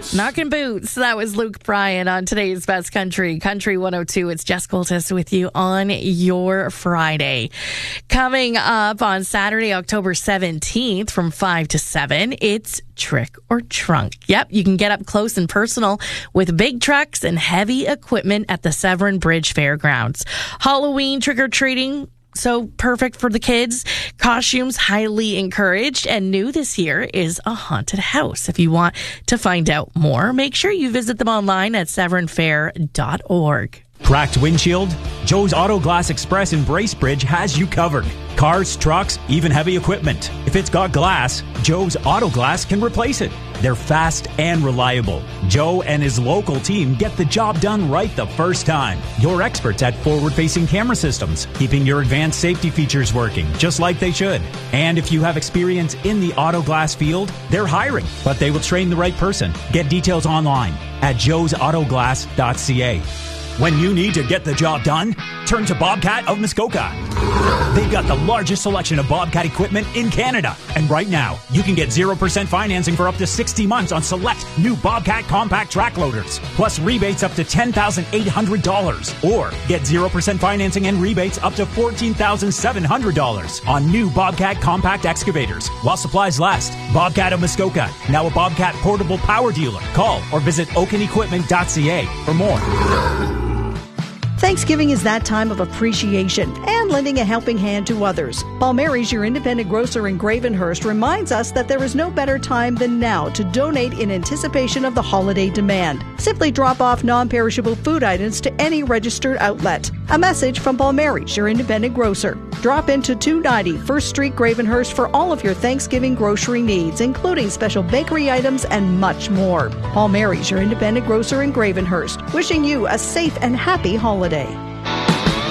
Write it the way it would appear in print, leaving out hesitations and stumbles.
boots. Knocking boots. That was Luke Bryan on today's Best Country. Country 102. It's Jess Coltis with you on your Friday. Coming up on Saturday, October 17th from 5 to 7, it's Trick or Trunk. Yep, you can get up close and personal with big trucks and heavy equipment at the Severn Bridge Fairgrounds. Halloween trick-or-treating, so perfect for the kids. Costumes highly encouraged, and new this year is a haunted house. If you want to find out more, make sure you visit them online at severnfair.org. Cracked windshield? Joe's Auto Glass Express in Bracebridge has you covered. Cars, trucks, even heavy equipment. If it's got glass, Joe's Auto Glass can replace it. They're fast and reliable. Joe and his local team get the job done right the first time. You're experts at forward-facing camera systems, keeping your advanced safety features working just like they should. And if you have experience in the auto glass field, they're hiring, but they will train the right person. Get details online at joesautoglass.ca. When you need to get the job done, turn to Bobcat of Muskoka. They've got the largest selection of Bobcat equipment in Canada. And right now, you can get 0% financing for up to 60 months on select new Bobcat compact track loaders, plus rebates up to $10,800. Or get 0% financing and rebates up to $14,700 on new Bobcat compact excavators while supplies last. Bobcat of Muskoka, now a Bobcat portable power dealer. Call or visit oakenequipment.ca for more. Thanksgiving is that time of appreciation and lending a helping hand to others. Paul Mary's, your independent grocer in Gravenhurst, reminds us that there is no better time than now to donate in anticipation of the holiday demand. Simply drop off non-perishable food items to any registered outlet. A message from Paul Mary's, your independent grocer. Drop into 290 First Street, Gravenhurst for all of your Thanksgiving grocery needs, including special bakery items and much more. Paul Mary's, your independent grocer in Gravenhurst, wishing you a safe and happy holiday.